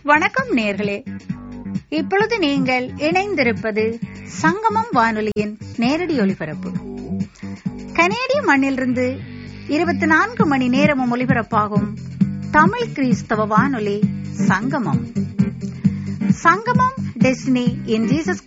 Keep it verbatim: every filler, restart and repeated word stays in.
வணக்கம் நேர்களே. இப்பொழுது நீங்கள் இணைந்திருப்பது சங்கமம் வானொலியின் நேரடி ஒலிபரப்பு. கனேடிய மண்ணிலிருந்து இருபத்தி நான்கு மணி நேரமும் ஒலிபரப்பாகும் தமிழ் கிறிஸ்தவ வானொலி சங்கமம். சங்கமம் டெஸ்டினி இன் ஜீசஸ்